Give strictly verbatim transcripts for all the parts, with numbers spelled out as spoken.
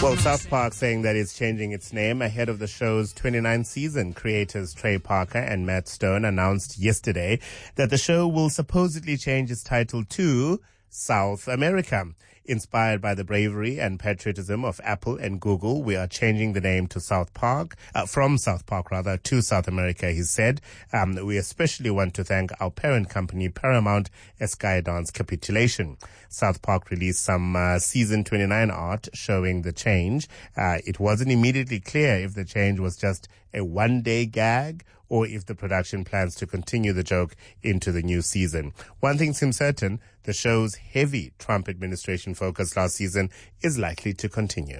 Well, South Park saying that it's changing its name ahead of the show's twenty-ninth season. Creators Trey Parker and Matt Stone announced yesterday that the show will supposedly change its title to South America. Inspired by the bravery and patriotism of Apple and Google, we are changing the name to South Park, uh, from South Park rather, to South America, he said. Um, we especially want to thank our parent company, Paramount, as Skydance capitulation. South Park released some uh, season twenty-nine art showing the change. Uh, it wasn't immediately clear if the change was just a one-day gag or if the production plans to continue the joke into the new season. One thing seems certain, the show's heavy Trump administration focus last season is likely to continue.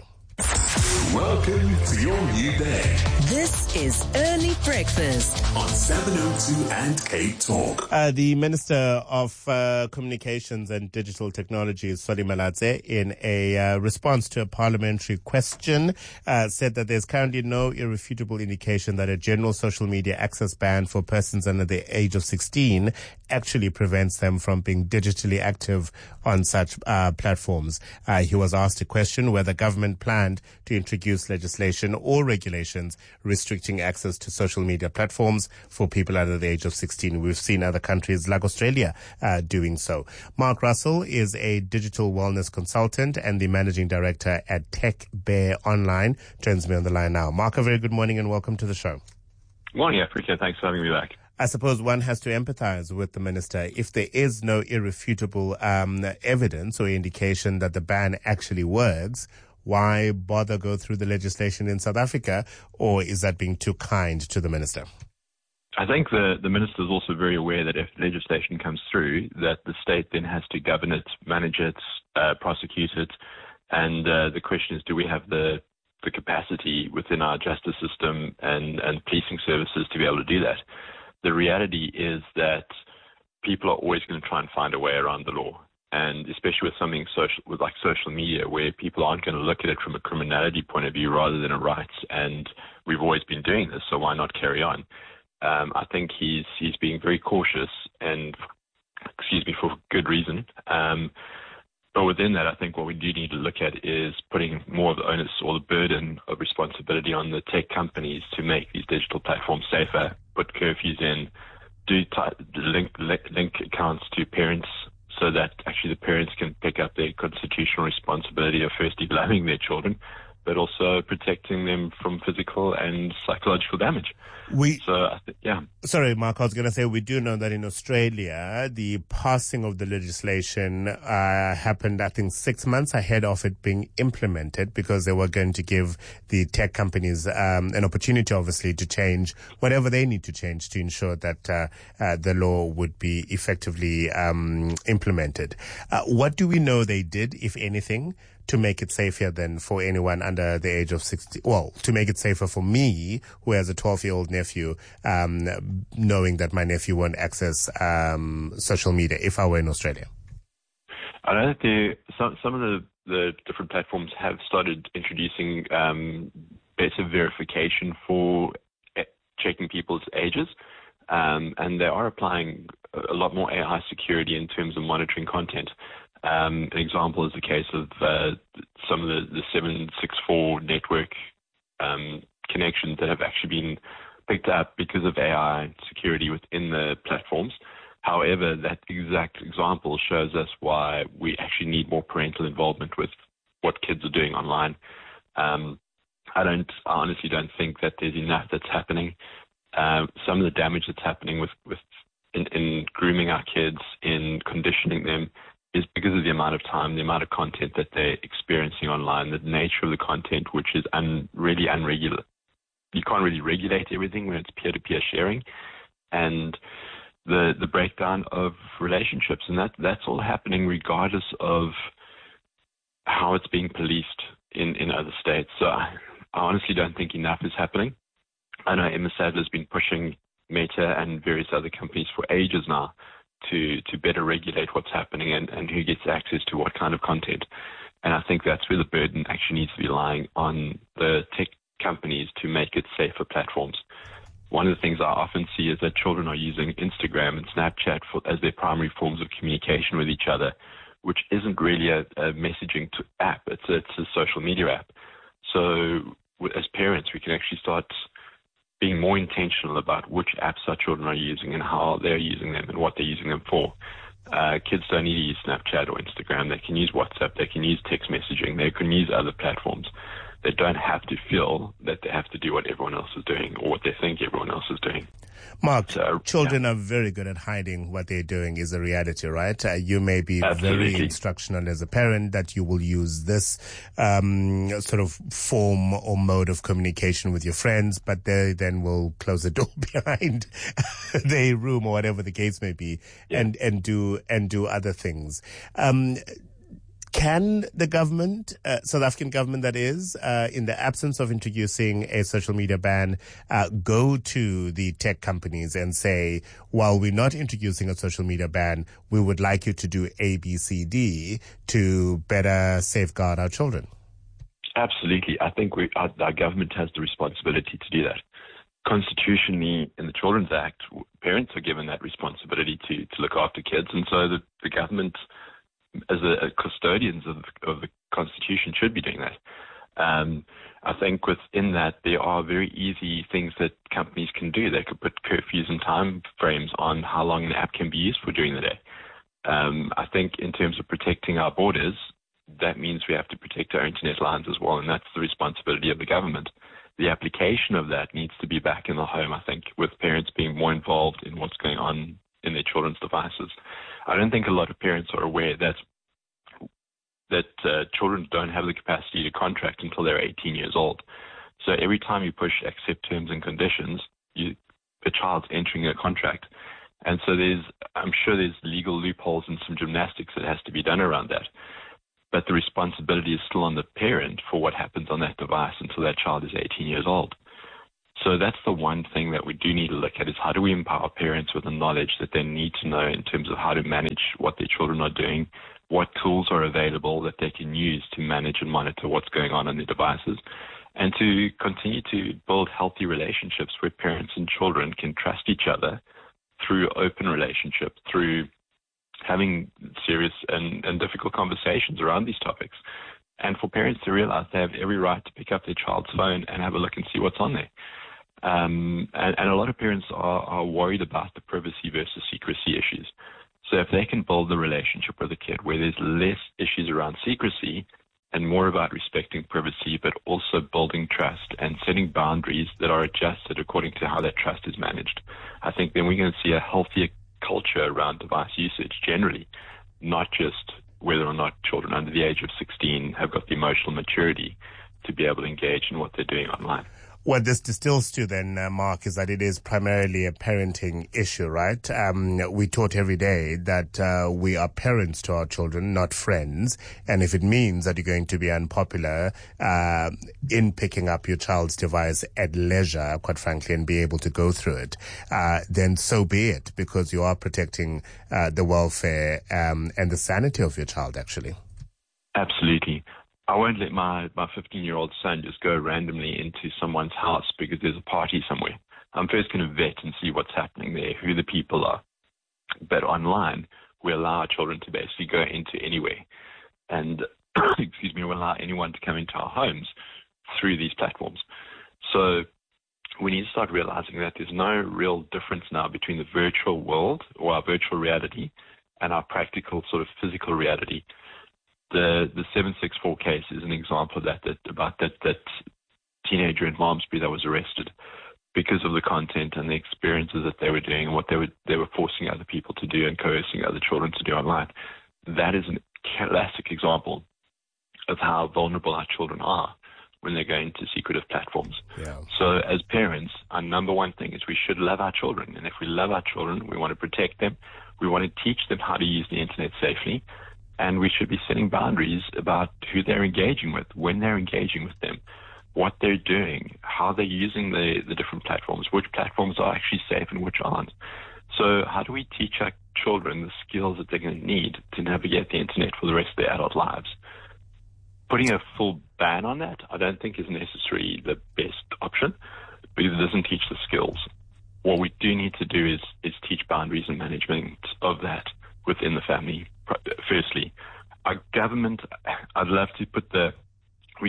Welcome to your new day. This is Early Breakfast on seven oh two and Cape Talk. Uh, the Minister of uh, Communications and Digital Technologies, Solly Malatse, in a uh, response to a parliamentary question, uh, said that there's currently no irrefutable indication that a general social media access ban for persons under the age of sixteen actually prevents them from being digitally active on such uh, platforms. Uh, he was asked a question whether government planned to introduce legislation or regulations restricting access to social media platforms for people under the age of sixteen. We've seen other countries like Australia uh, doing so. Mark Russell is a digital wellness consultant and the managing director at Tech Bear Online. Joins me on the line now. Mark, a very good morning and welcome to the show. Morning, Africa. Thanks for having me back. I suppose one has to empathize with the minister. If there is no irrefutable um, evidence or indication that the ban actually works, why bother go through the legislation in South Africa, or is that being too kind to the minister? I think the, the minister is also very aware that if legislation comes through, that the state then has to govern it, manage it, uh, prosecute it. And uh, the question is, do we have the the capacity within our justice system and, and policing services to be able to do that? The reality is that people are always going to try and find a way around the law. And especially with something social, with like social media, where people aren't going to look at it from a criminality point of view rather than a rights. And we've always been doing this, so why not carry on? Um, I think he's he's being very cautious, and excuse me, for good reason. Um, but within that, I think what we do need to look at is putting more of the onus or the burden of responsibility on the tech companies to make these digital platforms safer, put curfews in, do t- link link accounts to parents, so that actually the parents can pick up their constitutional responsibility of firstly loving their children, but also protecting them from physical and psychological damage. We, so, I th- yeah. Sorry, Mark, I was going to say, we do know that in Australia, the passing of the legislation uh, happened, I think, six months ahead of it being implemented, because they were going to give the tech companies um, an opportunity, obviously, to change whatever they need to change to ensure that uh, uh, the law would be effectively um, implemented. Uh, what do we know they did, if anything, to make it safer than for anyone under the age of sixty? Well, to make it safer for me, who has a twelve-year-old nephew, um, knowing that my nephew won't access um, social media if I were in Australia. I know that there, some, some of the, the different platforms have started introducing um, better verification for checking people's ages, um, and they are applying a lot more A I security in terms of monitoring content. Um, an example is the case of uh, some of the, the seven six four network um, connections that have actually been picked up because of A I security within the platforms. However, that exact example shows us why we actually need more parental involvement with what kids are doing online. Um, I don't, I honestly don't think that there's enough that's happening. Uh, some of the damage that's happening with, with in, in grooming our kids, in conditioning them, is because of the amount of time, the amount of content that they're experiencing online, the nature of the content, which is un, really unregular. You can't really regulate everything when it's peer-to-peer sharing, and the the breakdown of relationships, and that that's all happening regardless of how it's being policed in, in other states. So I, I honestly don't think enough is happening. I know Emma Sadler's been pushing Meta and various other companies for ages now to to better regulate what's happening and, and who gets access to what kind of content. And I think that's where the burden actually needs to be lying on the tech companies to make it safer platforms. One of the things I often see is that children are using Instagram and Snapchat for, as their primary forms of communication with each other, which isn't really a, a messaging to app. It's a, it's a social media app. So as parents, we can actually start being more intentional about which apps our children are using and how they're using them and what they're using them for. Uh, kids don't need to use Snapchat or Instagram. They can use WhatsApp. They can use text messaging. They can use other platforms. They don't have to feel that they have to do what everyone else is doing or what they think everyone else is doing. Mark, so, children yeah. are very good at hiding what they're doing is a reality, right? Uh, you may be Absolutely. very instructional as a parent that you will use this um, sort of form or mode of communication with your friends, but they then will close the door behind their room or whatever the case may be, yeah. and and do and do other things. Um, Can the government, uh, South African government that is, uh, in the absence of introducing a social media ban, uh, go to the tech companies and say, while we're not introducing a social media ban, we would like you to do A, B, C, D to better safeguard our children? Absolutely. I think we, our, our government has the responsibility to do that. Constitutionally, in the Children's Act, parents are given that responsibility to, to look after kids, and so the, the government, as a, a custodians of, of the Constitution, should be doing that. Um, I think within that, there are very easy things that companies can do. They could put curfews and time frames on how long an app can be used for during the day. Um, I think in terms of protecting our borders, that means we have to protect our internet lines as well, and that's the responsibility of the government. The application of that needs to be back in the home, I think, with parents being more involved in what's going on in their children's devices. I don't think a lot of parents are aware that that uh, children don't have the capacity to contract until they're eighteen years old. So every time you push accept terms and conditions, you, the child's entering a contract. And so there's, I'm sure there's legal loopholes and some gymnastics that has to be done around that. But the responsibility is still on the parent for what happens on that device until that child is eighteen years old. So that's the one thing that we do need to look at, is how do we empower parents with the knowledge that they need to know in terms of how to manage what their children are doing, what tools are available that they can use to manage and monitor what's going on on their devices, and to continue to build healthy relationships where parents and children can trust each other through open relationship, through having serious and, and difficult conversations around these topics. And for parents to realize they have every right to pick up their child's phone and have a look and see what's on there. Um, and, and a lot of parents are, are worried about the privacy versus secrecy issues. So if they can build the relationship with a kid where there's less issues around secrecy and more about respecting privacy, but also building trust and setting boundaries that are adjusted according to how that trust is managed, I think then we're going to see a healthier culture around device usage generally, not just whether or not children under the age of sixteen have got the emotional maturity to be able to engage in what they're doing online. What this distills to then, uh, Mark, is that it is primarily a parenting issue, right? Um, we taught every day that uh, we are parents to our children, not friends. And if it means that you're going to be unpopular uh, in picking up your child's device at leisure, quite frankly, and be able to go through it, uh, then so be it, because you are protecting uh, the welfare um, and the sanity of your child, actually. Absolutely. I won't let my, my fifteen-year-old son just go randomly into someone's house because there's a party somewhere. I'm first going to vet and see what's happening there, who the people are. But online, we allow our children to basically go into anywhere. And, excuse me, we allow anyone to come into our homes through these platforms. So we need to start realizing that there's no real difference now between the virtual world or our virtual reality and our practical sort of physical reality. The the seven six four case is an example of that, that about that, that teenager in Malmesbury that was arrested because of the content and the experiences that they were doing and what they were they were forcing other people to do and coercing other children to do online. That is a classic example of how vulnerable our children are when they're going to secretive platforms. Yeah. So as parents, our number one thing is we should love our children. And if we love our children, we want to protect them. We want to teach them how to use the internet safely. And we should be setting boundaries about who they're engaging with, when they're engaging with them, what they're doing, how they're using the, the different platforms, which platforms are actually safe and which aren't. So how do we teach our children the skills that they're going to need to navigate the internet for the rest of their adult lives? Putting a full ban on that, I don't think is necessarily the best option because it doesn't teach the skills. What we do need to do is, is teach boundaries and management of that within the family. Firstly, our government, I'd love to put the responsibility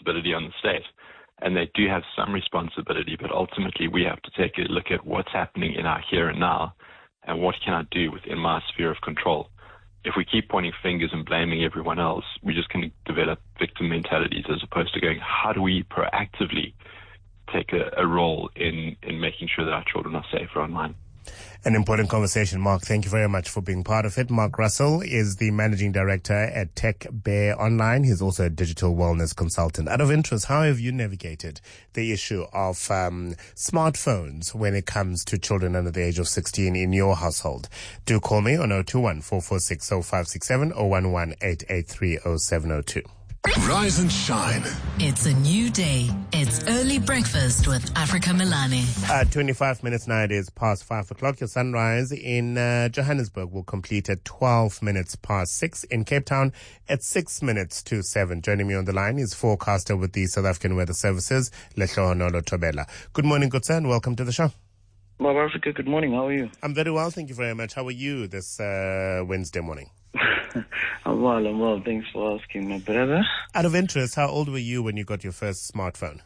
responsibility on the state. And they do have some responsibility, but ultimately we have to take a look at what's happening in our here and now and what can I do within my sphere of control. If we keep pointing fingers and blaming everyone else, we're just going to develop victim mentalities as opposed to going, how do we proactively take a, a role in, in making sure that our children are safer online? An important conversation, Mark. Thank you very much for being part of it. Mark Russell is the managing director at Tech Bear Online. He's also a digital wellness consultant. Out of interest, how have you navigated the issue of um, smartphones when it comes to children under the age of sixteen in your household? Do call me on zero two one, four four six, zero five six seven or one one eight eight three, zero seven zero two. Rise and shine. It's a new day. It's early breakfast with Africa Milani. Uh, twenty-five minutes now, it is past five o'clock. Your sunrise in uh, Johannesburg will complete at twelve minutes past six. In Cape Town at six minutes to seven. Joining me on the line is forecaster with the South African Weather Services, Lehlohonolo Thobela. Good morning, good sir, and welcome to the show. Bob Africa, good morning. How are you? I'm very well, thank you very much. How are you this uh, Wednesday morning? I'm well, I'm well. Thanks for asking, my brother. Out of interest, how old were you when you got your first smartphone?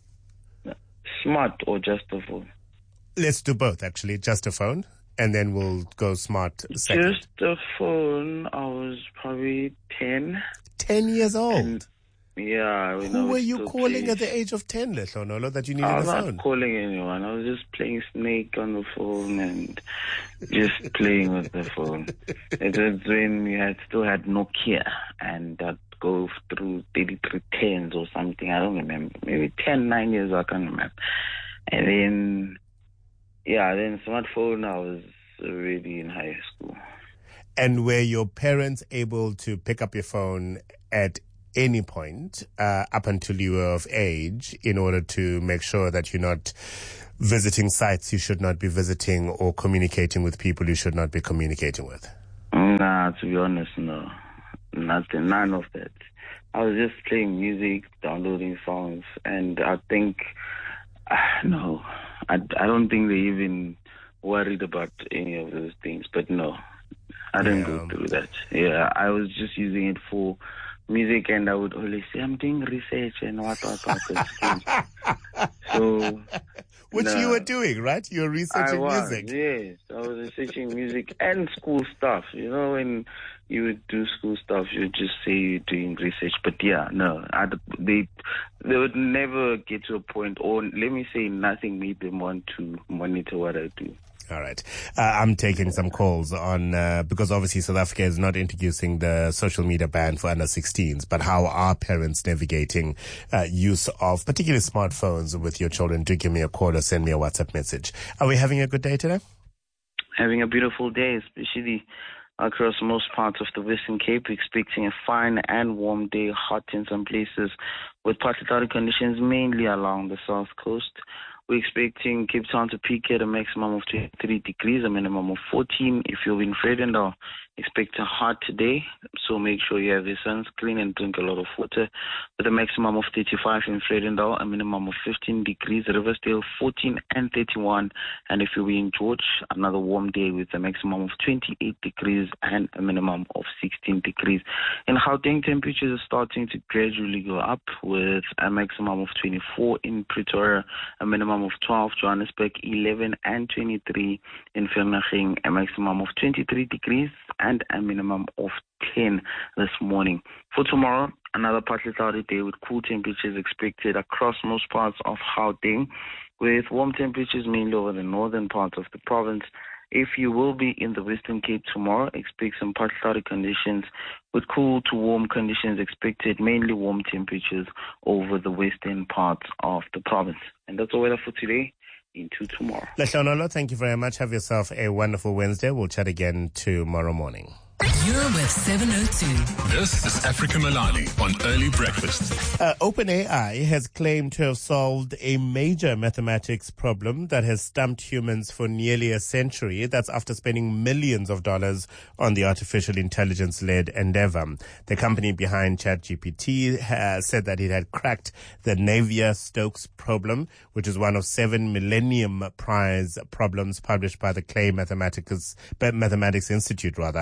Smart or just a phone? Let's do both, actually. Just a phone, and then we'll go smart second. Just a phone. I was probably ten. Ten years old? And, yeah. When Who I were you still calling playing. at the age of ten, Lehlohonolo, that you needed I a was phone? not calling anyone. I was just playing Snake on the phone and just playing with the phone. It was when we had still had Nokia, and I'd go through thirty-three tens or something. I don't remember. Maybe ten, nine years, I can't remember. And then, yeah, then smartphone, I was already in high school. And were your parents able to pick up your phone at any point uh, up until you were of age in order to make sure that you're not visiting sites you should not be visiting or communicating with people you should not be communicating with? Nah, to be honest, no. Nothing, none of that. I was just playing music, downloading songs, and I think, uh, no, I, I don't think they even worried about any of those things, but no, I didn't Yeah. go through that. Yeah, I was just using it for music, and I would always say, I'm doing research and what, what, what. So, Which no. you were doing, right? You were researching I was, music. yes. I was researching music and school stuff. You know, when you would do school stuff, you would just say you're doing research. But yeah, no, I, they they would never get to a point, or let me say nothing made them want to monitor what I do. All right. Uh, I'm taking some calls on, uh, because obviously South Africa is not introducing the social media ban for under sixteens, but how are parents navigating uh, use of particularly smartphones with your children? Do give me a call or send me a WhatsApp message. Are we having a good day today? Having a beautiful day, especially across most parts of the Western Cape. We're expecting a fine and warm day, hot in some places, with partly cloudy conditions mainly along the south coast. We're expecting Cape Town to peak at a maximum of twenty-three degrees, a minimum of fourteen. If you're in Vredendal, expect a hot day, so make sure you have your sunscreen and drink a lot of water. With a maximum of thirty-five in Vredendal, a minimum of fifteen degrees. Riversdale, fourteen and thirty-one. And if you're in George, another warm day with a maximum of twenty-eight degrees and a minimum of sixteen degrees. In Gauteng, temperatures are starting to gradually go up with a maximum of twenty-four in Pretoria, a minimum of twelve, Johannesburg eleven and twenty-three, in Vereeniging a maximum of twenty-three degrees and a minimum of ten this morning. For tomorrow, another partly cloudy day with cool temperatures expected across most parts of Gauteng, with warm temperatures mainly over the northern part of the province. If you will be in the Western Cape tomorrow, expect some partly cloudy conditions with cool to warm conditions expected, mainly warm temperatures over the western parts of the province. And that's all weather for today. Into tomorrow. Lehlohonolo, thank you very much. Have yourself a wonderful Wednesday. We'll chat again tomorrow morning. You're with seven oh two. This is Africa Milani on Early Breakfast. Uh, OpenAI has claimed to have solved a major mathematics problem that has stumped humans for nearly a century. That's after spending millions of dollars on the artificial intelligence-led endeavor. The company behind ChatGPT has said that it had cracked the Navier-Stokes problem, which is one of seven Millennium Prize problems published by the Clay Mathematics, Mathematics Institute, rather, to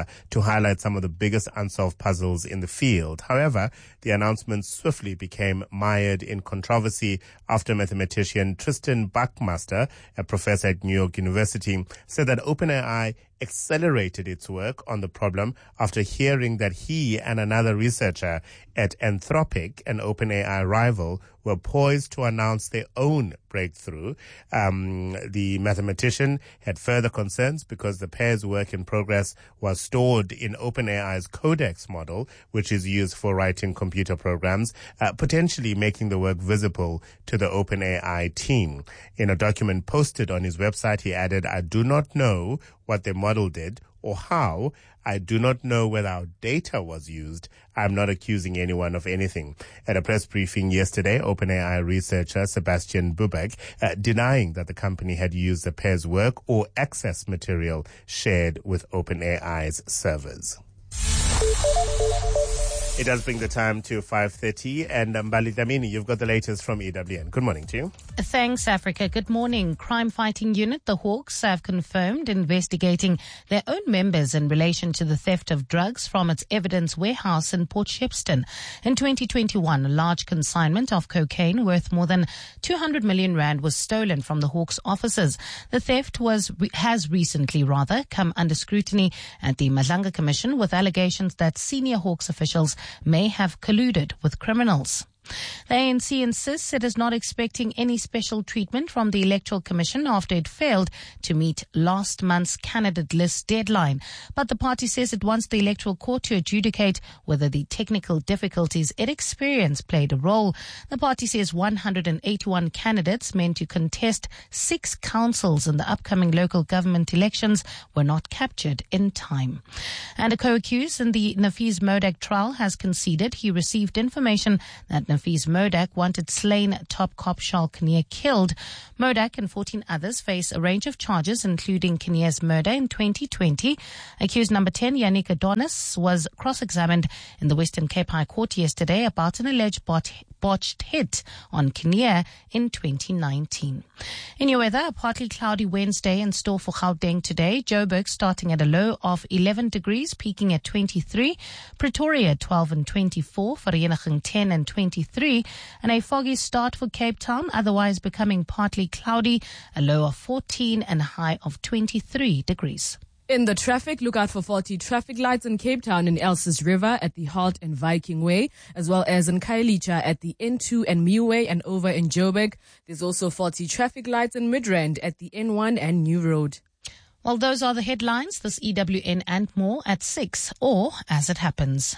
to highlight some of the biggest unsolved puzzles in the field. However, the announcement swiftly became mired in controversy after mathematician Tristan Buckmaster, a professor at New York University, said that OpenAI accelerated its work on the problem after hearing that he and another researcher at Anthropic, an OpenAI rival, were poised to announce their own breakthrough. Um, the mathematician had further concerns because the pair's work in progress was stored in OpenAI's Codex model, which is used for writing computer programs, uh, potentially making the work visible to the OpenAI team. In a document posted on his website, he added, "I do not know what the model did or how. I do not know whether our data was used. I'm not accusing anyone of anything." At a press briefing yesterday, OpenAI researcher Sebastian Bubeck uh, denying that the company had used the pair's work or access material shared with OpenAI's servers. It does bring the time to five thirty, and um, Mbali Dlamini, you've got the latest from E W N. Good morning to you. Thanks, Africa. Good morning. Crime fighting unit, the Hawks, have confirmed investigating their own members in relation to the theft of drugs from its evidence warehouse in Port Shepstone. In twenty twenty-one, a large consignment of cocaine worth more than two hundred million rand was stolen from the Hawks offices. The theft was has recently rather come under scrutiny at the Madlanga Commission, with allegations that senior Hawks officials may have colluded with criminals. The A N C insists it is not expecting any special treatment from the Electoral Commission after it failed to meet last month's candidate list deadline. But the party says it wants the Electoral Court to adjudicate whether the technical difficulties it experienced played a role. The party says one hundred eighty-one candidates meant to contest six councils in the upcoming local government elections were not captured in time. And a co-accused in the Nafiz Modak trial has conceded he received information that Nafiz Modak wanted slain top cop Charles Kinnear killed. Modak and fourteen others face a range of charges, including Kinnear's murder in twenty twenty. Accused number ten, Yannick Adonis, was cross-examined in the Western Cape High Court yesterday about an alleged bot- botched hit on Kinnear in twenty nineteen. In your weather, a partly cloudy Wednesday in store for Gauteng today. Joburg starting at a low of eleven degrees, peaking at twenty-three. Pretoria twelve and twenty-four. Vereeniging ten and twenty-three. And a foggy start for Cape Town, otherwise becoming partly cloudy, a low of fourteen and a high of twenty-three degrees. In the traffic, look out for faulty traffic lights in Cape Town and Elsis River at the Halt and Viking Way, as well as in Khayelitsha at the N two and Mew Way and over in Joburg. There's also faulty traffic lights in Midrand at the N one and New Road. Well, those are the headlines. This E W N and more at six, or as it happens.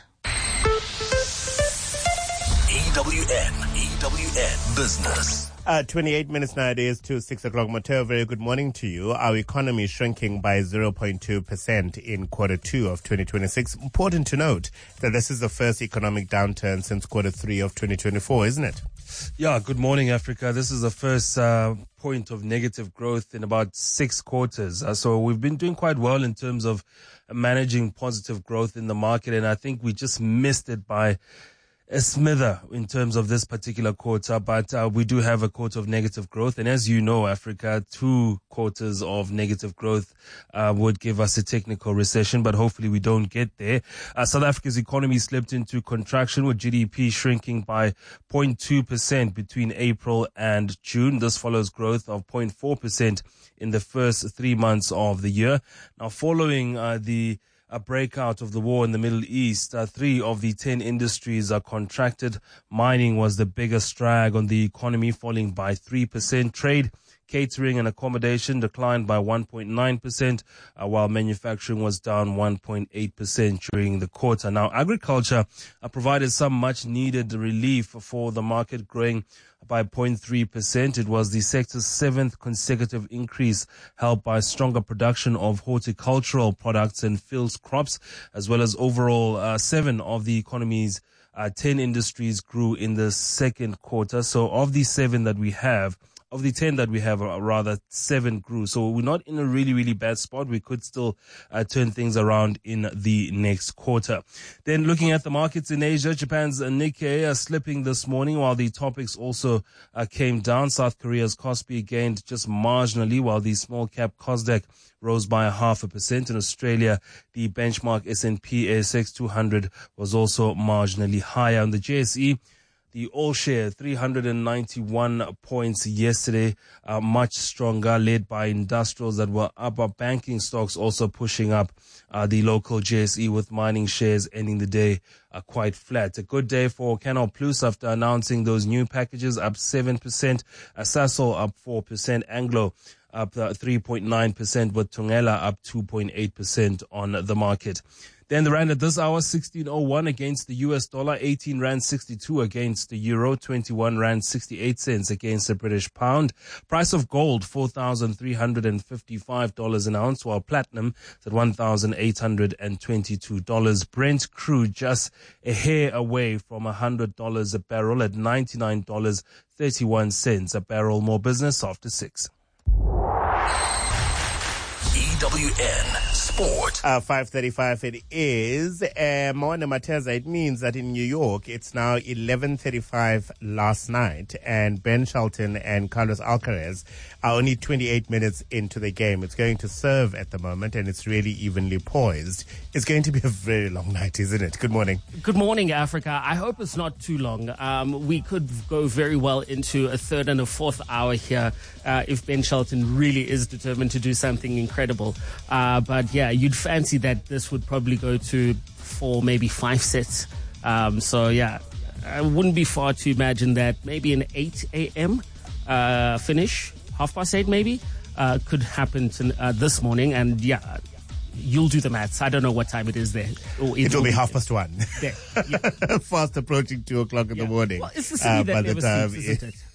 E W N, E W N Business. Uh, twenty-eight minutes now, it is to six o'clock. Matteo, very good morning to you. Our economy is shrinking by zero point two percent in quarter two of twenty twenty-six. Important to note that this is the first economic downturn since quarter three of twenty twenty-four, isn't it? Yeah, good morning, Africa. This is the first uh, point of negative growth in about six quarters. Uh, so we've been doing quite well in terms of managing positive growth in the market, and I think we just missed it by a smither in terms of this particular quarter, but uh, we do have a quarter of negative growth. And as you know, Africa, two quarters of negative growth uh, would give us a technical recession, but hopefully we don't get there. Uh, South Africa's economy slipped into contraction with G D P shrinking by zero point two percent between April and June. This follows growth of zero point four percent in the first three months of the year. Now, following uh, the a breakout of the war in the Middle East, uh, three of the ten industries are contracted. Mining was the biggest drag on the economy, falling by three percent. Trade, catering and accommodation declined by one point nine percent, uh, while manufacturing was down one point eight percent during the quarter. Now, agriculture uh, provided some much needed relief for the market, growing by zero point three percent. It was the sector's seventh consecutive increase, helped by stronger production of horticultural products and field crops, as well as overall uh, seven of the economy's uh, ten industries grew in the second quarter. So of the seven that we have, of the ten that we have, uh, rather seven grew. So we're not in a really, really bad spot. We could still uh, turn things around in the next quarter. Then looking at the markets in Asia, Japan's Nikkei are slipping this morning, while the topics also uh, came down. South Korea's Kospi gained just marginally, while the small cap Kosdaq rose by a half a percent. In Australia, the benchmark S and P A S X two hundred was also marginally higher. On the J S E, the all-share, three hundred ninety-one points yesterday, uh, much stronger, led by industrials that were up. Our banking stocks also pushing up uh, the local J S E, with mining shares ending the day uh, quite flat. A good day for Canal Plus after announcing those new packages, up seven percent. Uh, Sasol up four percent. Anglo up uh, three point nine percent, with Tungela up two point eight percent on the market. Then the rand at this hour, sixteen oh one against the U S dollar, eighteen rand sixty-two against the euro, twenty-one rand sixty-eight cents against the British pound. Price of gold, four thousand three hundred fifty-five dollars an ounce, while platinum is at one thousand eight hundred twenty-two dollars. Brent crude just a hair away from one hundred dollars a barrel at ninety-nine dollars and thirty-one cents a barrel. More business after six. E W N Sport. Uh, five thirty-five it is. Uh, Moana Mateza, it means that in New York, it's now eleven thirty-five last night, and Ben Shelton and Carlos Alcaraz are only twenty-eight minutes into the game. It's going to serve at the moment, and it's really evenly poised. It's going to be a very long night, isn't it? Good morning. Good morning, Africa. I hope it's not too long. Um, we could go very well into a third and a fourth hour here uh, if Ben Shelton really is determined to do something incredible. Uh, but yeah, you'd fancy that this would probably go to four, maybe five sets. Um, so yeah, I wouldn't be far to imagine that maybe an eight a.m. Uh, finish, half past eight maybe, uh, could happen to, uh, this morning. And yeah, you'll do the maths. I don't know what time it is there. Or it, it will be, be half past one. There, yeah. Fast approaching two o'clock in yeah. the morning. Well, it's the city uh, that never time, sleeps, isn't it?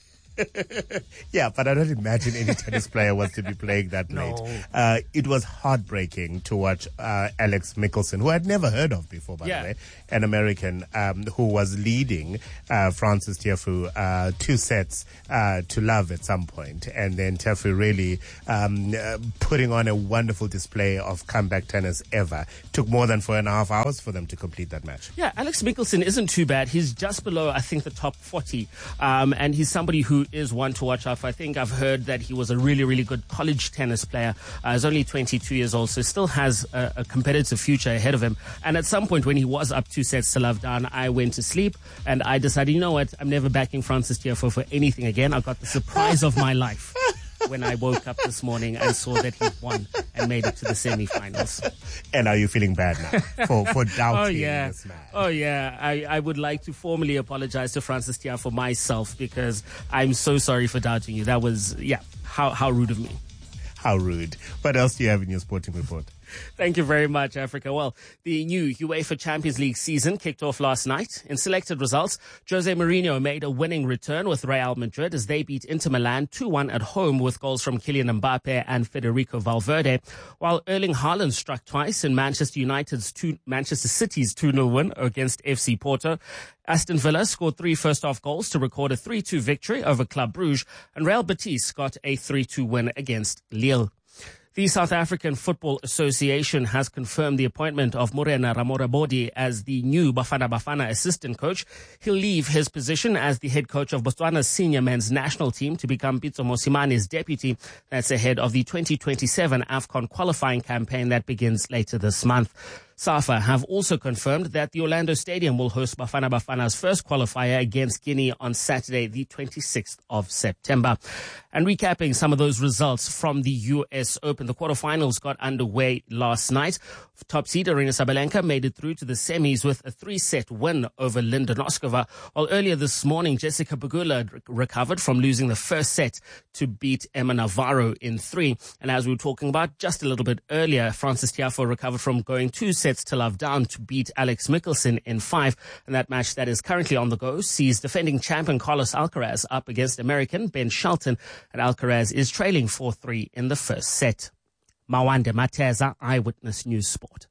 Yeah, but I don't imagine any tennis player wants to be playing that no. late. Uh, it was heartbreaking to watch uh, Alex Mickelson, who I'd never heard of before, by yeah. the way, an American um, who was leading uh, Francis Tiafoe uh, two sets uh, to love at some point, and then Tiafoe really um, uh, putting on a wonderful display of comeback tennis ever. Took more than four and a half hours for them to complete that match. Yeah, Alex Mickelson isn't too bad. He's just below, I think, the top forty, um, and he's somebody who is one to watch out for. I think I've heard that he was a really, really good college tennis player. Uh, he's only twenty-two years old, so still has a, a competitive future ahead of him. And at some point when he was up two sets to love down, I went to sleep and I decided, you know what, I'm never backing Francis Tiafoe for anything again. I got the surprise of my life when I woke up this morning and saw that he won and made it to the semi-finals. And are you feeling bad now for, for doubting oh, yeah. this man? Oh, yeah. I, I would like to formally apologize to Francis Tiafoe myself, because I'm so sorry for doubting you. That was, yeah, how, how rude of me. How rude. What else do you have in your sporting report? Thank you very much, Africa. Well, the new UEFA Champions League season kicked off last night. In selected results, Jose Mourinho made a winning return with Real Madrid as they beat Inter Milan two one at home with goals from Kylian Mbappe and Federico Valverde, while Erling Haaland struck twice in Manchester United's two, Manchester City's two nil win against F C Porto. Aston Villa scored three first-half goals to record a three two victory over Club Brugge, and Real Betis got a three two win against Lille. The South African Football Association has confirmed the appointment of Morena Ramorabodi as the new Bafana Bafana assistant coach. He'll leave his position as the head coach of Botswana's senior men's national team to become Pitso Mosimane's deputy. That's ahead of the twenty twenty-seven AFCON qualifying campaign that begins later this month. SAFA have also confirmed that the Orlando Stadium will host Bafana Bafana's first qualifier against Guinea on Saturday, the twenty-sixth of September. And recapping some of those results from the U S Open, the quarterfinals got underway last night. Top seed Aryna Sabalenka made it through to the semis with a three-set win over Linda Noskova, while earlier this morning Jessica Pegula re- recovered from losing the first set to beat Emma Navarro in three. And as we were talking about just a little bit earlier, Francis Tiafoe recovered from going two sets to love down to beat Alex Mickelson in five. And that match that is currently on the go sees defending champion Carlos Alcaraz up against American Ben Shelton, and Alcaraz is trailing four three in the first set. Mawande Mateza, Eyewitness News Sport.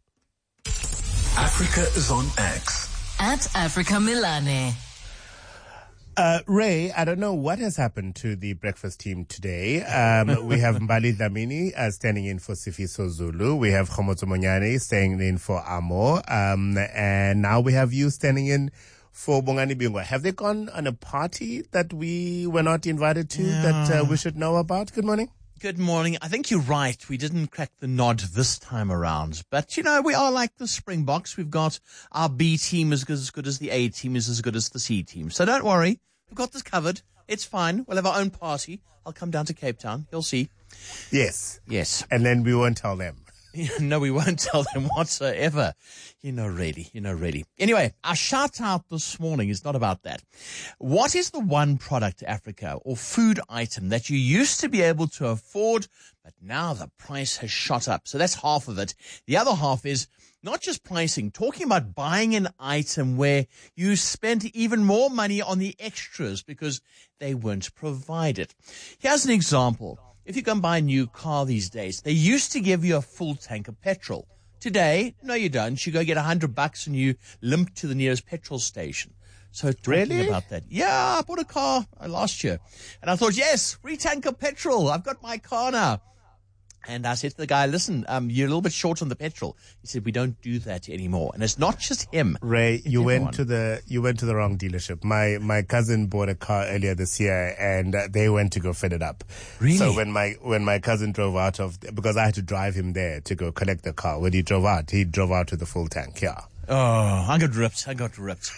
Africa is on X. At Africa Milane. Uh, Ray, I don't know what has happened to the breakfast team today. Um, we have Mbali Dlamini uh, standing in for Sifiso Zulu. We have Khomotso Monyane standing in for Amo. Um, and now we have you standing in for Bongani Bingwa. Have they gone on a party that we were not invited to yeah. that uh, we should know about? Good morning. Good morning. I think you're right. We didn't crack the nod this time around. But, you know, we are like the Springboks. We've got our B team as good, as good as the A team is as good as the C team. So don't worry. We've got this covered. It's fine. We'll have our own party. I'll come down to Cape Town. You'll see. Yes. Yes. And then we won't tell them. No, we won't tell them whatsoever. You know, really, you know, really. Anyway, our shout out this morning is not about that. What is the one product, Africa, or food item that you used to be able to afford, but now the price has shot up? So that's half of it. The other half is not just pricing, talking about buying an item where you spent even more money on the extras because they weren't provided. Here's an example. If you go and buy a new car these days, they used to give you a full tank of petrol. Today, no, you don't. You go get a hundred bucks and you limp to the nearest petrol station. So talking really? about that. Yeah, I bought a car last year. And I thought, yes, free tank of petrol. I've got my car now. And I said to the guy, listen, um, you're a little bit short on the petrol. He said, we don't do that anymore. And it's not just him. Ray, it's you everyone. went to the you went to the wrong dealership. My my cousin bought a car earlier this year, and uh, they went to go fit it up. Really? So when my when my cousin drove out of because I had to drive him there to go collect the car. When he drove out, he drove out to the full tank. Yeah. Oh, I got ripped. I got ripped.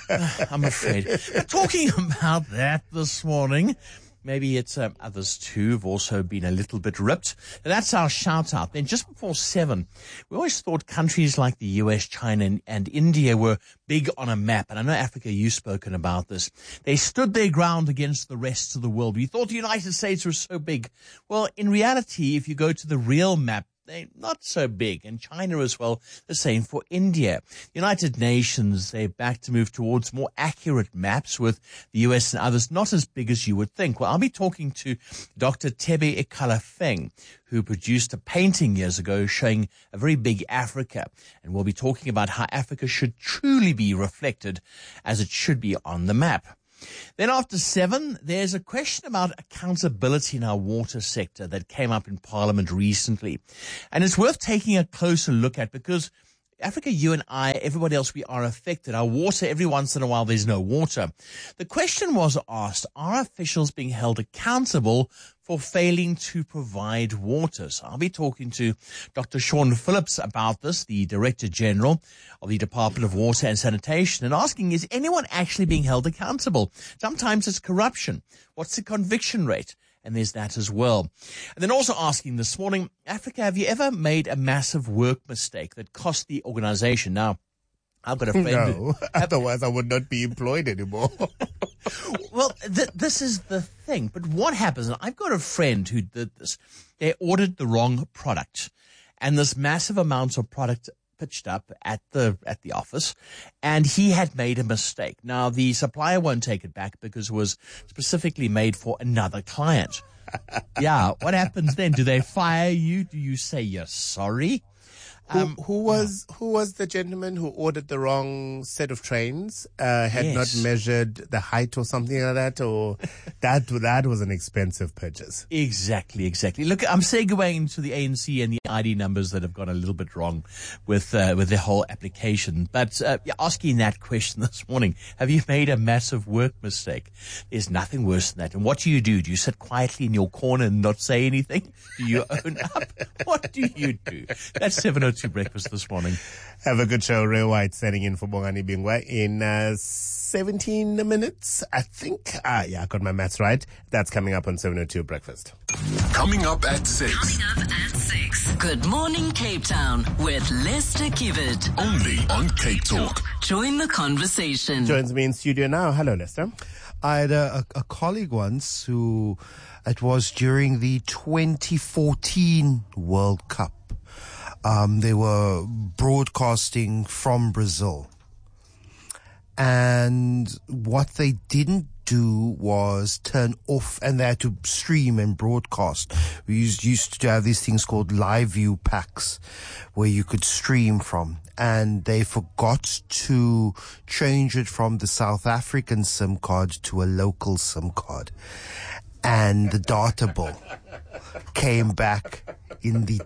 I'm afraid. But talking about that this morning. Maybe it's um, others too have also been a little bit ripped. That's our shout out. Then just before seven, we always thought countries like the U S, China and, and India were big on a map. And I know Africa, you've spoken about this. They stood their ground against the rest of the world. We thought the United States was so big. Well, in reality, if you go to the real map, they're not so big. And China as well, the same for India. United Nations, they're back to move towards more accurate maps with the U S and others not as big as you would think. Well, I'll be talking to Doctor Tebe Ekalafeng, who produced a painting years ago showing a very big Africa. And we'll be talking about how Africa should truly be reflected as it should be on the map. Then after seven, there's a question about accountability in our water sector that came up in Parliament recently. And it's worth taking a closer look at because Africa, you and I, everybody else, we are affected. Our water, every once in a while, there's no water. The question was asked, are officials being held accountable for failing to provide water? So I'll be talking to Doctor Sean Phillips about this, the Director General of the Department of Water and Sanitation, and asking, is anyone actually being held accountable? Sometimes it's corruption. What's the conviction rate? And there's that as well. And then also asking this morning, Africa, have you ever made a massive work mistake that cost the organization? Now, I've got a friend. No, who, otherwise I would not be employed anymore. Well, th- this is the thing. But what happens, and I've got a friend who did this. They ordered the wrong product. And this massive amount of product pitched up at the at the office, and he had made a mistake. Now, the supplier won't take it back because it was specifically made for another client. Yeah, what happens then? Do they fire you? Do you say you're sorry? Um, who, who was yeah. who was the gentleman who ordered the wrong set of trains? Uh, had yes. not measured the height or something like that, or that that was an expensive purchase. Exactly, exactly. Look, I'm segueing into the A N C and the I D numbers that have gone a little bit wrong with uh, with the whole application. But uh, asking that question this morning, have you made a massive work mistake? There's nothing worse than that. And what do you do? Do you sit quietly in your corner and not say anything? Do you own up? What do you do? That's seven oh two Breakfast this morning. Have a good show. Ray White setting in for Bongani Bingwa in uh, seventeen minutes, I think. Ah, yeah, I got my maths right. That's coming up on seven oh two Breakfast. Coming up at six. Coming up at six. Good morning, Cape Town with Lester Kivet. Only on Cape Talk. Join the conversation. Joins me in studio now. Hello, Lester. I had a, a, a colleague once who, it was during the twenty fourteen World Cup. Um, they were broadcasting from Brazil. And what they didn't do was turn off, and they had to stream and broadcast. We used, used to have these things called live view packs where you could stream from, and they forgot to change it from the South African SIM card to a local SIM card. And the data bill came back in the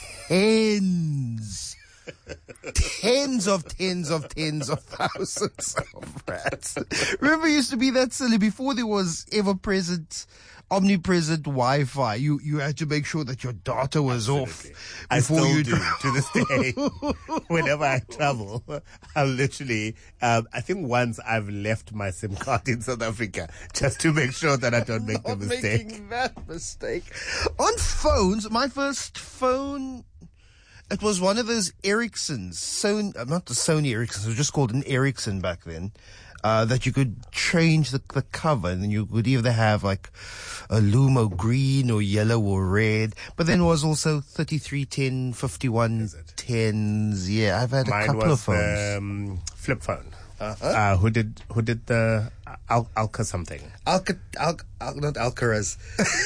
tens. Tens of tens of tens of thousands of rats. Remember, it used to be that silly before there was ever-present, omnipresent Wi-Fi. You you had to make sure that your data was Absolutely. off. I still you do to this day. Whenever I travel, I'll literally, um, I think once I've left my SIM card in South Africa just to make sure that I don't make the Not mistake. making that mistake. On phones, my first phone, it was one of those Ericssons, Sony, uh, not the Sony Ericsson, it was just called an Ericsson back then, uh, that you could change the, the cover, and then you could either have like a Lumo green or yellow or red, but then it was also thirty-three ten, fifty-one tens. Yeah, I've had a Mine couple was of phones. the um, flip phone. Uh-huh. Uh, who did who did the uh, Al- Alka something? Alca, Al, Al, not Alcaraz.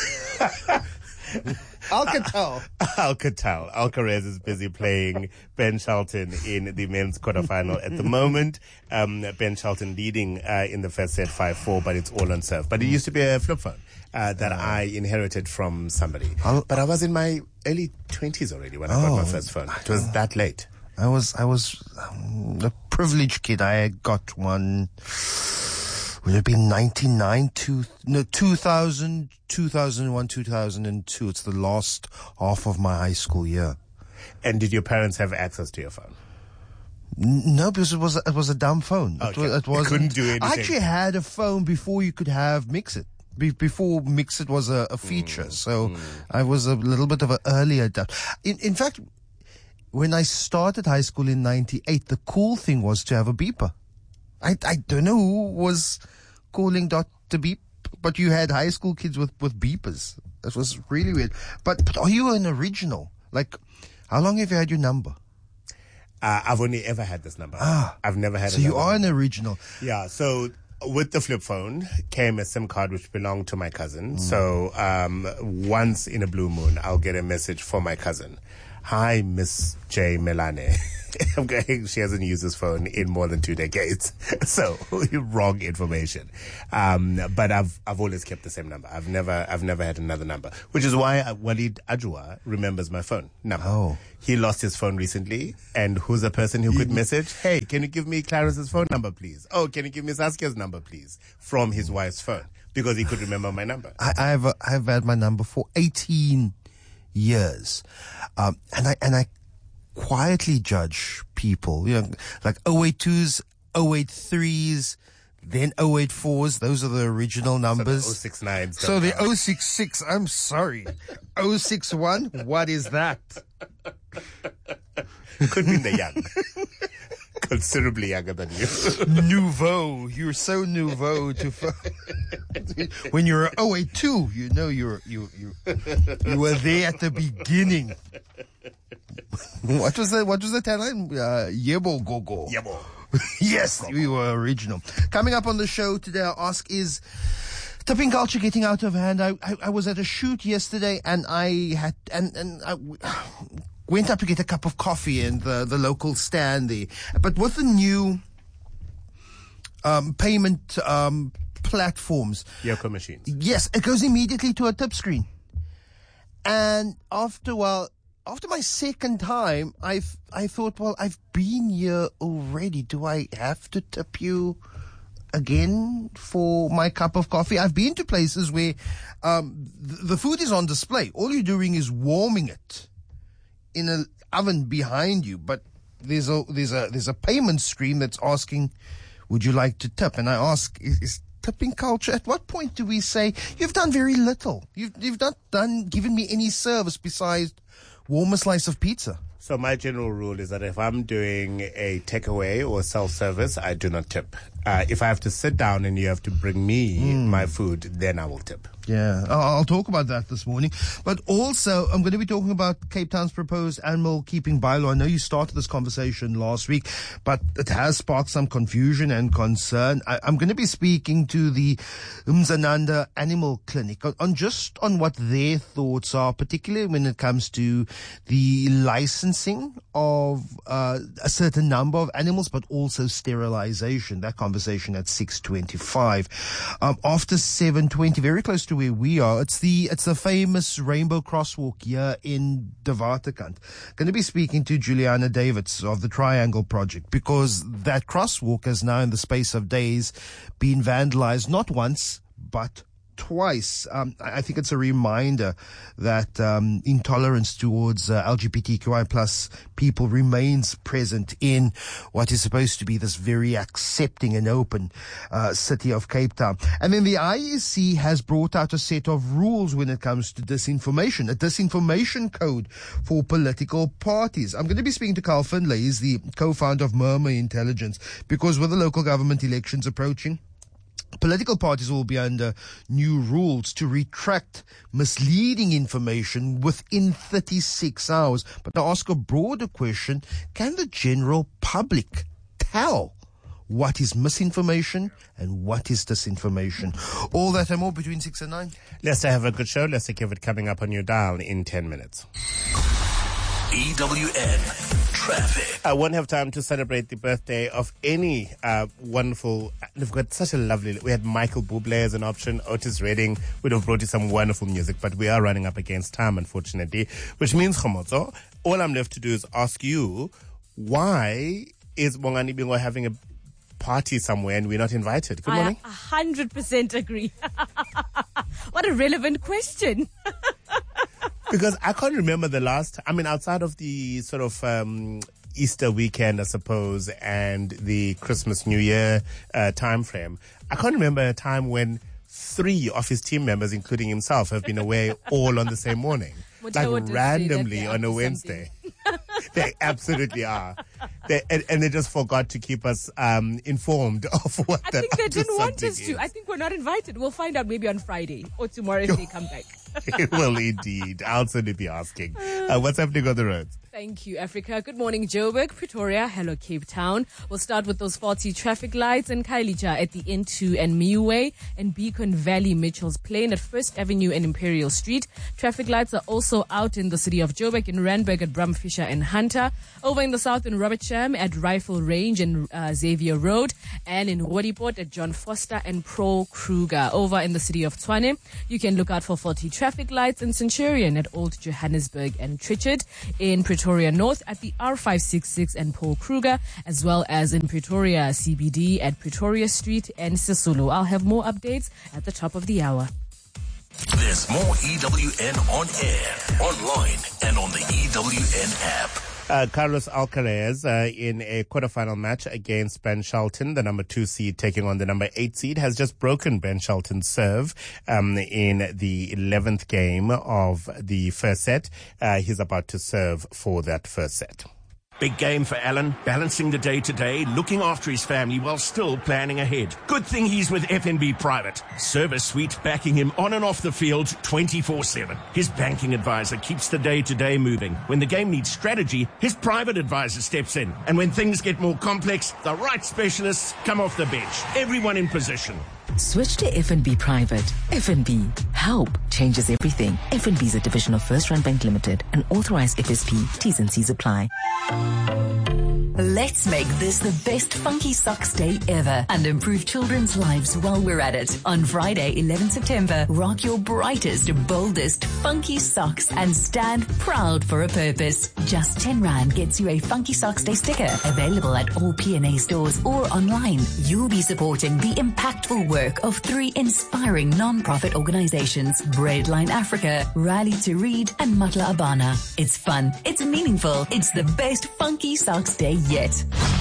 Alcatel. Alcatel. Alcaraz is busy playing Ben Shelton in the men's quarterfinal at the moment. Um, Ben Shelton leading uh, in the first set five four, but it's all on serve. But it used to be a flip phone uh, that I inherited from somebody. I'll, but I was in my early twenties already when I got Oh, my first phone. It was that late. I was I was um, a privileged kid. I got one. Would it be ninety-nine, two, no, two thousand, two thousand one, two thousand two. It's the last half of my high school year. And did your parents have access to your phone? N- No, because it was it was a dumb phone. Okay. It, was, it You wasn't. couldn't do anything. I actually had a phone before you could have Mixit. Be- before Mixit was a, a feature, Mm. so I was a little bit of an early adult. In in fact, when I started high school in ninety-eight, the cool thing was to have a beeper. I I don't know who was calling dot to beep, but you had high school kids with, with beepers. That was really weird. But, but are you an original? Like, how long have you had your number? Uh, I've only ever had this number. Ah, I've never had So you another are number. an original. Yeah, so with the flip phone came a SIM card which belonged to my cousin. So um, once in a blue moon, I'll get a message from my cousin. Hi, Miss J. Melane. She hasn't used this phone in more than two decades. So wrong information. Um, but I've I've always kept the same number. I've never I've never had another number, which is why Walid Ajwa remembers my phone number. Oh. He lost his phone recently, and who's the person who could message? Hey, can you give me Clarice's phone number, please? Oh, can you give me Saskia's number, please? From his wife's phone, because he could remember my number. I, I've uh, I've had my number for eighteen years, um, and I and I quietly judge people. You know, like oh eight twos, oh eight threes, then oh eight fours. Those are the original numbers. So the oh six nines. So the oh six six. I'm sorry, oh six one. What is that? Could be the young. Considerably younger than you. Nouveau. You're so nouveau to phone. When you're a oh eight two, you know you're you you you were there at the beginning. What was the what was the tagline? Uh, Yebo Gogo. Yebo. Yes, we were original. Coming up on the show today, our ask is tipping culture getting out of hand. I, I I was at a shoot yesterday, and I had and and I went up to get a cup of coffee in the the local stand there. But with the new um, payment um, platforms, Yoko machines. yes, it goes immediately to a tip screen. And after a while, after my second time, I I thought, well, I've been here already. Do I have to tip you again for my cup of coffee? I've been to places where um, the, the food is on display. All you're doing is warming it in an oven behind you, but there's a there's a there's a payment screen that's asking, would you like to tip? And I ask, is, is tipping culture, at what point do we say, you've done very little, you've you've not done given me any service besides warm a slice of pizza? So my general rule is that if I'm doing a takeaway or self-service, I do not tip. Uh, if I have to sit down and you have to bring me Mm. my food, then I will tip. Yeah, I'll I'll talk about that this morning. But also, I'm going to be talking about Cape Town's proposed animal keeping bylaw. I know you started this conversation last week, but it has sparked some confusion and concern. I, I'm going to be speaking to the Mzananda Animal Clinic on, on just on what their thoughts are, particularly when it comes to the licensing of uh, a certain number of animals, but also sterilization. That conversation at six twenty-five. Um, after seven twenty, very close to where we are, it's the it's the famous Rainbow Crosswalk here in De Waterkant. Going to be speaking to Juliana Davids of the Triangle Project, because that crosswalk has now in the space of days been vandalized not once but twice. Um, I think it's a reminder that um, intolerance towards uh, L G B T Q I plus people remains present in what is supposed to be this very accepting and open uh, city of Cape Town. And then the I E C has brought out a set of rules when it comes to disinformation, a disinformation code for political parties. I'm going to be speaking to Carl Finlay. He's the co-founder of Murmur Intelligence, because with the local government elections approaching, political parties will be under new rules to retract misleading information within thirty-six hours. But to ask a broader question, can the general public tell what is misinformation and what is disinformation? All that and more between six and nine. Let's have a good show. Let's give it coming up on your dial in ten minutes. E W N Traffic. I won't have time to celebrate the birthday of any uh, wonderful. We've got such a lovely. We had Michael Bublé as an option, Otis Redding. We'd have brought you some wonderful music, but we are running up against time, unfortunately. Which means, Khomotso, all I'm left to do is ask you, why is Bongani Bingo having a party somewhere and we're not invited? Good morning. I one hundred percent agree. What a relevant question. Because I can't remember the last, I mean, outside of the sort of um, Easter weekend, I suppose, and the Christmas, New Year uh, time frame, I can't remember a time when three of his team members, including himself, have been away all on the same morning. Like randomly on a Wednesday. They absolutely are. They, and, and they just forgot to keep us um, informed of what I that think they didn't want us is. to. I think we're not invited. We'll find out maybe on Friday or tomorrow if they come back. Well, indeed. I'll certainly be asking. Uh, what's happening on the roads? Thank you, Africa. Good morning, Joburg, Pretoria. Hello, Cape Town. We'll start with those faulty traffic lights in Kailija at the N two and Miwe and Beacon Valley, Mitchell's Plain at First Avenue and Imperial Street. Traffic lights are also out in the city of Joburg, in Randburg at Brumfisher and Hunter. Over in the south in Robert Sham at Rifle Range and uh, Xavier Road. And in Rodiport at John Foster and Pro Kruger. Over in the city of Tshwane, you can look out for faulty traffic lights in Centurion at Old Johannesburg and Trichard. In Pretoria North at the R five sixty-six and Paul Kruger, as well as in Pretoria C B D at Pretoria Street and Sisulu. I'll have more updates at the top of the hour. There's more E W N on air, online, and on the E W N app. Uh, Carlos Alcaraz uh, in a quarterfinal match against Ben Shelton, the number two seed taking on the number eight seed, has just broken Ben Shelton's serve um, in the eleventh game of the first set. Uh, he's about to serve for that first set. Big game for Alan, balancing the day-to-day, looking after his family while still planning ahead. Good thing he's with F N B Private. Service suite backing him on and off the field twenty-four seven. His banking advisor keeps the day-to-day moving. When the game needs strategy, his private advisor steps in. And when things get more complex, the right specialists come off the bench. Everyone in position. Switch to F N B Private. F N B. Help changes everything. F N B is a division of First Rand Bank Limited, an authorized F S P. T's and C's apply. Let's make this the best Funky Socks Day ever and improve children's lives while we're at it. On Friday, eleventh September, rock your brightest, boldest Funky Socks and stand proud for a purpose. Just ten rand gets you a Funky Socks Day sticker, available at all P N A stores or online. You'll be supporting the impactful work of three inspiring non-profit organizations, Breadline Africa, Rally to Read, and Matla Abana. It's fun, it's meaningful, it's the best Funky Socks Day yet.